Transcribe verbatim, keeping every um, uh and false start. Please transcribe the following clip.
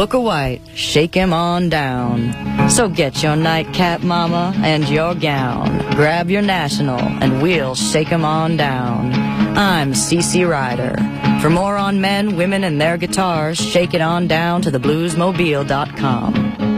Booker White, shake him on down. So get your nightcap, mama, and your gown. Grab your national, and we'll shake him on down. I'm CeCe Ryder. For more on men, women, and their guitars, shake it on down to the blues mobile dot com.